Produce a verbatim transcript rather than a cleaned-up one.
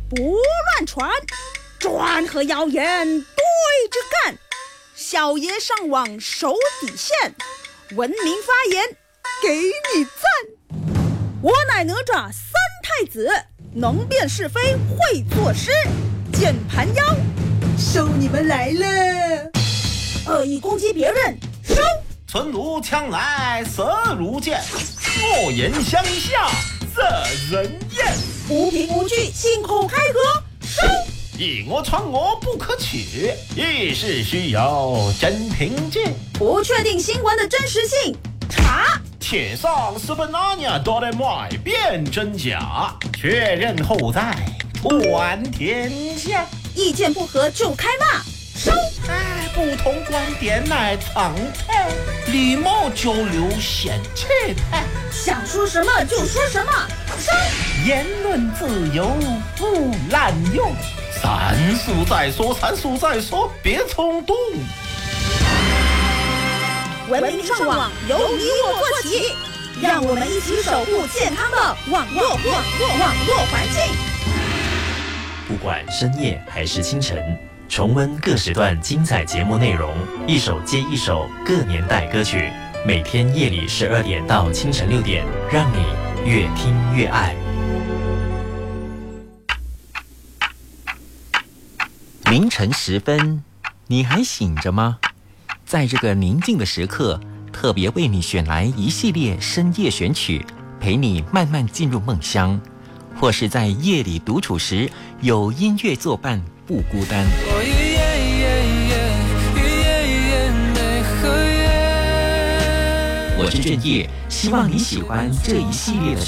不乱传，专和谣言对着干。小爷上网守底线，文明发言给你赞。我乃哪吒三太子，能辨是非会作诗，键盘妖收你们来了。恶意攻击别人收。 存如枪来色如剑，恶言相向惹人厌。 无凭无据信口开河收。 以讹传讹不可取，议事需有真凭据。 不确定新闻的真实性查。 且上是本那年都得买辨真假，确认后再传天下。 意见不合就开骂收。 哎，不同观点乃常态，礼貌交流显气派。 想说什么就说什么收。 言论自由不滥用，三思再说，三思再说，别冲动。 文明上网由你我做起，让我们一起守护健康的网络网络网络环境。 不管深夜还是清晨，重温各时段精彩节目内容，一首接一首各年代歌曲，每天夜里十二点到清晨六点，让你越听越爱。 凌晨时分，你还醒着吗？在这个宁静的时刻，特别为你选来一系列深夜选曲，陪你慢慢进入梦乡，或是在夜里独处时，有音乐作伴，不孤单。我是正业，希望你喜欢这一系列的